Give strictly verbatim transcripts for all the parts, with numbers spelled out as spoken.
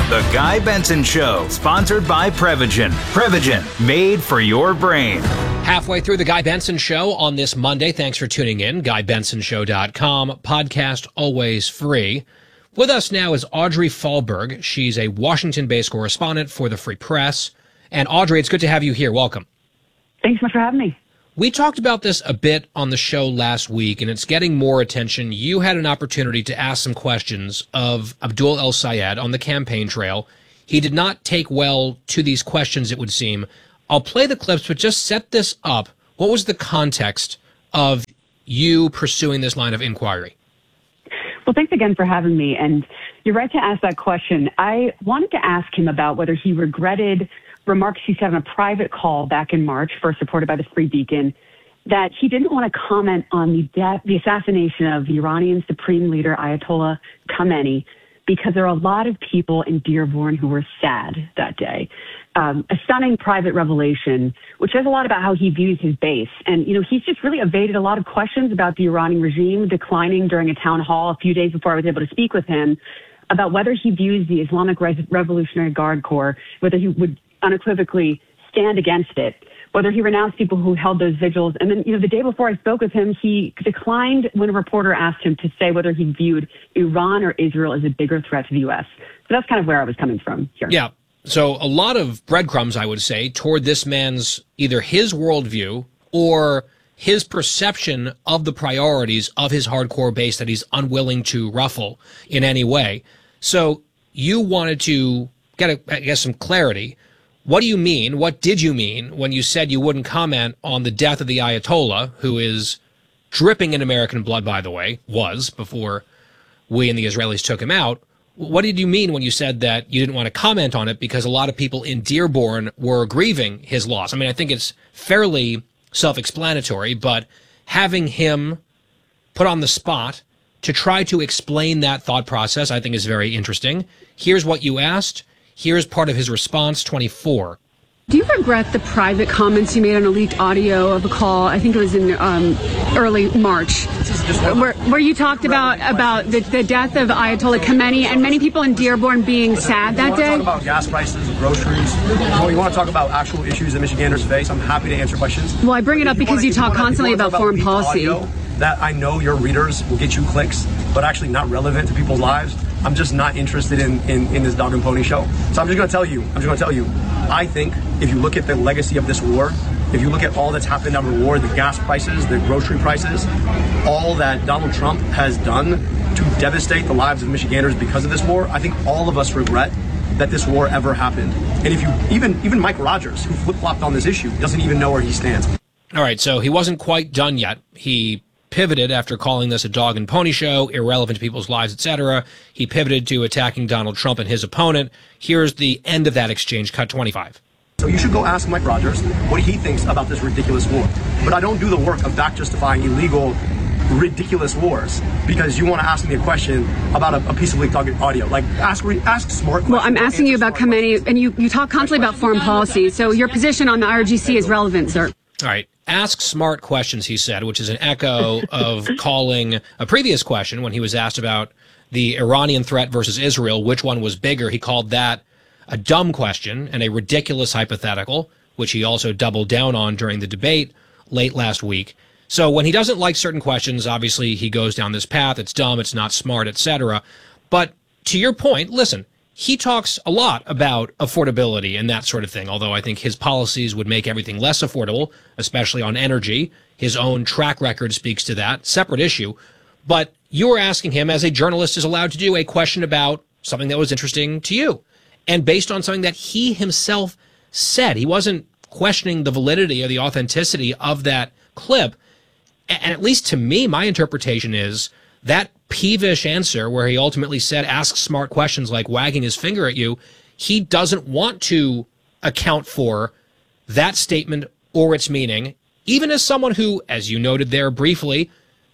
The Guy Benson Show, sponsored by Prevagen. Prevagen, made for your brain. Halfway through the Guy Benson Show on this Monday. Thanks for tuning in. guy benson show dot com. Podcast always free. With us now is Audrey Fahlberg. She's a Washington-based correspondent for the Free Press. And Audrey, it's good to have you here. Welcome. Thanks so much for having me. We talked about this a bit on the show last week, and it's getting more attention. You had an opportunity to ask some questions of Abdul El-Sayed on the campaign trail. He did not take well to these questions, it would seem. I'll play the clips, but just set this up. What was the context of you pursuing this line of inquiry? Well, thanks again for having me. And you're right to ask that question. I wanted to ask him about whether he regretted remarks he said on a private call back in March, first reported by the Free Beacon, that he didn't want to comment on the death, the assassination of the Iranian Supreme Leader Ayatollah Khamenei, because there are a lot of people in Dearborn who were sad that day. Um, a stunning private revelation, which says a lot about how he views his base. And, you know, he's just really evaded a lot of questions about the Iranian regime, declining during a town hall a few days before I was able to speak with him about whether he views the Islamic Re- Revolutionary Guard Corps, whether he would unequivocally stand against it, whether he renounced people who held those vigils. And then, you know, the day before I spoke with him, he declined when a reporter asked him to say whether he viewed Iran or Israel as a bigger threat to the U S. So that's kind of where I was coming from here. Yeah. So a lot of breadcrumbs, I would say, toward this man's either his worldview or his perception of the priorities of his hardcore base that he's unwilling to ruffle in any way. So you wanted to get, a, I guess, some clarity. What do you mean? What did you mean when you said you wouldn't comment on the death of the Ayatollah, who is dripping in American blood, by the way, was before we and the Israelis took him out? What did you mean when you said that you didn't want to comment on it because a lot of people in Dearborn were grieving his loss? I mean, I think it's fairly self-explanatory, but having him put on the spot to try to explain that thought process, I think is very interesting. Here's what you asked. Here's part of his response, twenty-four. Do you regret the private comments you made on a leaked audio of a call? I think it was in um, early March, where, where you talked about about the, the death of Ayatollah Khamenei and many people in Dearborn being sad that day. You want to talk about gas prices and groceries? Well, you want to talk about actual issues that Michiganders face? I'm happy to answer questions. Well, I bring it up because you talk constantly about foreign policy. That I know your readers will get you clicks, but actually not relevant to people's lives. I'm just not interested in, in, in this dog and pony show. So I'm just going to tell you, I'm just going to tell you, I think if you look at the legacy of this war, if you look at all that's happened under the war, the gas prices, the grocery prices, all that Donald Trump has done to devastate the lives of Michiganders because of this war, I think all of us regret that this war ever happened. And if you, even, even Mike Rogers, who flip-flopped on this issue, doesn't even know where he stands. All right, so he wasn't quite done yet. He pivoted after calling this a dog and pony show, irrelevant to people's lives, et cetera. He pivoted to attacking Donald Trump and his opponent. Here's the end of that exchange, cut twenty-five. So you should go ask Mike Rogers what he thinks about this ridiculous war. But I don't do the work of back justifying illegal, ridiculous wars because you want to ask me a question about a, a piece of leaked audio. Like, ask ask smart questions. Well, I'm asking you about Khamenei, and you, you talk constantly about foreign policy, so your position on the I R G C is relevant, sir. All right. Ask smart questions, he said, which is an echo of calling a previous question when he was asked about the Iranian threat versus Israel, which one was bigger. He called that a dumb question and a ridiculous hypothetical, which he also doubled down on during the debate late last week. So when he doesn't like certain questions, obviously he goes down this path. It's dumb, it's not smart, et cetera. But to your point, listen, he talks a lot about affordability and that sort of thing, although I think his policies would make everything less affordable, especially on energy. His own track record speaks to that. Separate issue. But you were asking him, as a journalist is allowed to do, a question about something that was interesting to you. And based on something that he himself said, he wasn't questioning the validity or the authenticity of that clip. And at least to me, my interpretation is that peevish answer where he ultimately said, ask smart questions like wagging his finger at you, he doesn't want to account for that statement or its meaning, even as someone who, as you noted there briefly,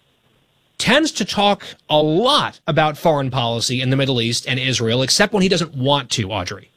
tends to talk a lot about foreign policy in the Middle East and Israel, except when he doesn't want to, Audrey.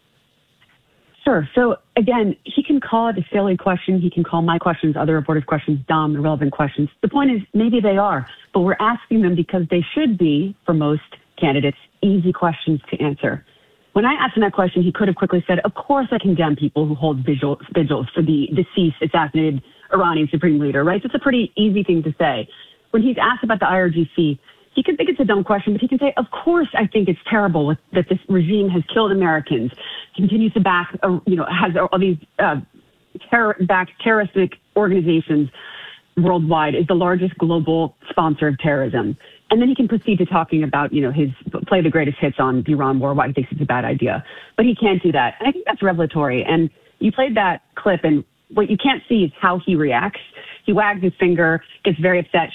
Sure. So again, he can call it a silly question. He can call my questions, other reporters' questions, dumb, irrelevant questions. The point is, maybe they are, but we're asking them because they should be, for most candidates, easy questions to answer. When I asked him that question, he could have quickly said, of course I condemn people who hold vigil, vigils for the deceased, assassinated Iranian supreme leader, right? That's a pretty easy thing to say. When he's asked about the I R G C, he can think it's a dumb question, but he can say, of course I think it's terrible with, that this regime has killed Americans, continues to back, uh, you know, has all these uh, terror, back terroristic organizations worldwide, is the largest global sponsor of terrorism. And then he can proceed to talking about, you know, his play the greatest hits on the Iran war, why he thinks it's a bad idea. But he can't do that. And I think that's revelatory. And you played that clip, and what you can't see is how he reacts. He wags his finger, gets very upset,